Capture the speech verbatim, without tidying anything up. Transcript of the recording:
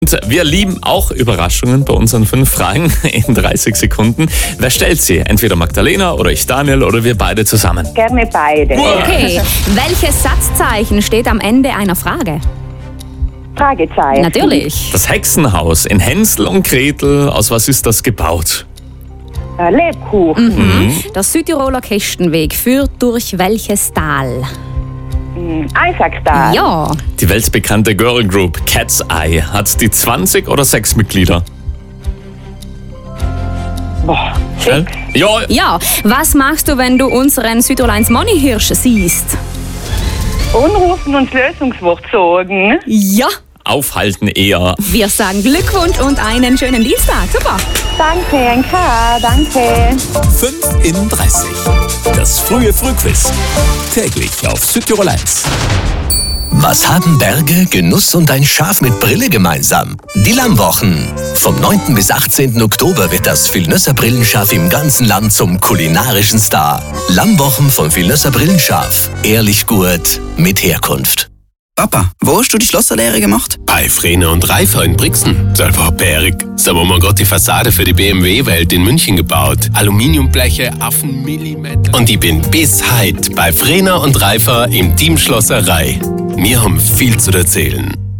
Wir lieben auch Überraschungen bei unseren fünf Fragen in dreißig Sekunden. Wer stellt sie? Entweder Magdalena oder ich, Daniel, oder wir beide zusammen. Gerne beide. Okay, welches Satzzeichen steht am Ende einer Frage? Fragezeichen. Natürlich. Das Hexenhaus in Hänsel und Gretel, aus was ist das gebaut? Äh, Lebkuchen. Mhm. Der Südtiroler Kästenweg führt durch welches Tal? Mhm. Eisacktal. Ja. Die weltbekannte Girl Group Cat's Eye hat die zwanzig oder sechs Mitglieder? Boah, Schnell. sechs. Ja, Ja, was machst du, wenn du unseren Südtirol eins Moneyhirsch siehst? Unrufen und das Lösungswort sorgen. Ja. aufhalten eher. Wir sagen Glückwunsch und einen schönen Dienstag. Super. Danke, N K, danke. fünf in dreißig. Das frühe Frühquiz. Täglich auf Südtirol eins. Was haben Berge, Genuss und ein Schaf mit Brille gemeinsam? Die Lammwochen. Vom neunten bis achtzehnten Oktober wird das Vilnösser Brillenschaf im ganzen Land zum kulinarischen Star. Lammwochen vom Vilnösser Brillenschaf. Ehrlich gut, mit Herkunft. Papa, wo hast du die Schlosserlehre gemacht? Bei Frehner und Reifer in Brixen. Das war bärig. Da haben wir gerade die Fassade für die B M W-Welt in München gebaut. Aluminiumbleche, Affenmillimeter. Und ich bin bis heute bei Frehner und Reifer im Team Schlosserei. Wir haben viel zu erzählen.